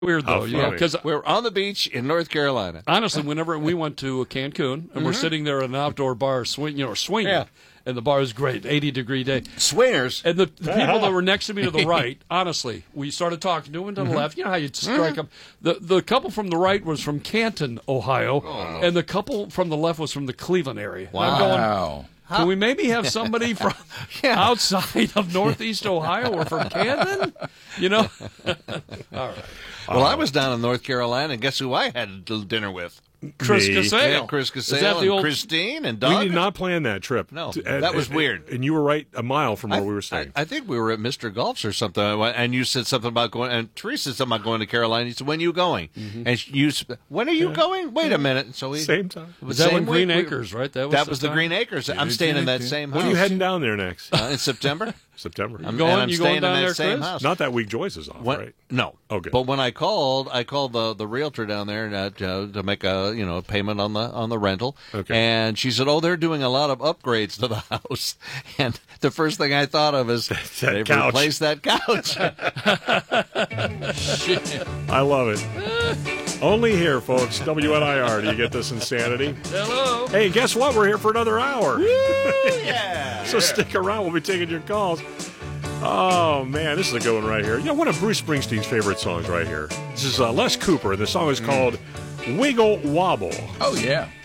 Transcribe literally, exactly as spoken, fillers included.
Weird, though, How you know, funny. because We're on the beach in North Carolina. honestly, whenever we went to Cancun and we're sitting there at an outdoor bar, swing, you know, swinging, Yeah. and the bar is great, eighty degree day. Swingers. And the, the people that were next to me to the right, honestly, we started talking to them to the left. You know how you strike them. The the couple from the right was from Canton, Ohio, and the couple from the left was from the Cleveland area. And I'm going, Wow. can we maybe have somebody from Yeah. outside of Northeast Ohio or from Canton? You know? All right. Well, I was down in North Carolina, and guess who I had dinner with? Chris Me. Casale. Yeah, Chris Is that Casale the and old- Christine and We Doug. did not plan that trip. No, To- that was and- weird. And you were right a mile from where I, we were I, staying. I think we were at Mister Golf's or something, and you said something about going, and Teresa said something about going to Carolina. You said, when are you going? And she- you said, when are you going? Wait a minute. And so we, Same time. it Was that when same Green week, we- Acres, right? That was That the was the time? Green Acres. I'm staying in that same house. When are you heading down there next? Uh, in September. September. I'm, going- and I'm you staying going down in that there, same Chris? house. Not that week Joyce is off, When- right? No. Okay. But when I called, I called the the realtor down there uh, to, to make a you know a payment on the on the rental. Okay. And she said, "Oh, they're doing a lot of upgrades to the house." And the first thing I thought of is they've couch. replaced that couch. I love it. Only here, folks. W N I R. Do you get this insanity? Hello. Hey, guess what? We're here for another hour. Yeah. So stick around. We'll be taking your calls. Oh, man, this is a good one right here. You know, one of Bruce Springsteen's favorite songs right here. This is uh, Les Cooper, and the song is called Wiggle Wobble. Oh, yeah.